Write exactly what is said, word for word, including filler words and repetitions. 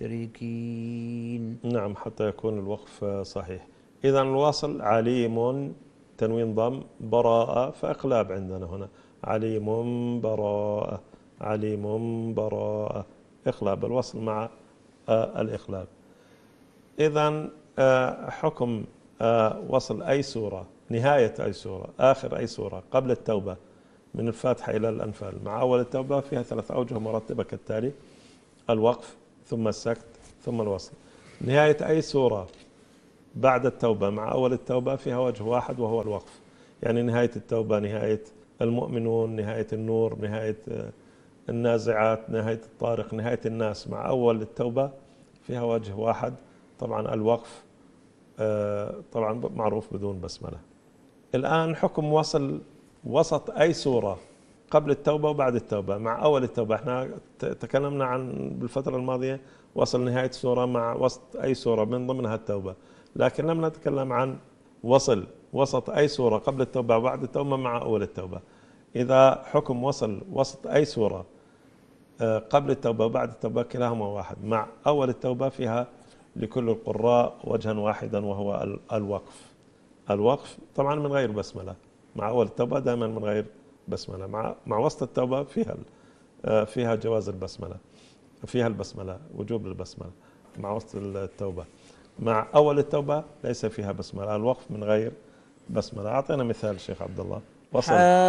المشركين. نعم، حتى يكون الوقف صحيح. إذا الوصل عليم تنوين ضم، براءة فإقلاب عندنا هنا، عليم براءة، عليم براءة، إقلاب الوصل مع آه الإقلاب. إذا آه حكم آه وصل أي سورة، نهاية أي سورة، آخر أي سورة قبل التوبة من الفاتحة إلى الأنفال مع أول التوبة فيها ثلاث أوجه مرتبة كالتالي: الوقف ثم السكت ثم الوصل. نهاية أي سورة بعد التوبة مع أول التوبة فيها وجه واحد وهو الوقف، يعني نهاية التوبة، نهاية المؤمنون، نهاية النور، نهاية النازعات، نهاية الطارق، نهاية الناس، مع أول التوبة فيها وجه واحد. طبعا الوقف طبعا معروف بدون بسملة. الآن حكم وصل وسط أي سورة قبل التوبة وبعد التوبة مع أول التوبة. احنا تكلمنا عن بالفترة الماضية وصل نهاية السورة مع وسط أي سورة من ضمنها التوبة، لكن لم نتكلم عن وصل وسط أي سورة قبل التوبة وبعد التوبة مع أول التوبة. إذا حكم وصل وسط أي سورة قبل التوبة وبعد التوبة كلاهما واحد، مع أول التوبة فيها لكل القراء وجها واحدا وهو الوقف. الوقف طبعا من غير بسملة، مع أول التوبة دائما من غير بسملة، مع مع وسط التوبة فيها فيها جواز البسملة، فيها البسملة، وجوب البسملة مع وسط التوبة. مع أول التوبة ليس فيها بسملة، الوقف من غير بسملة. أعطينا مثال شيخ عبد الله. وصل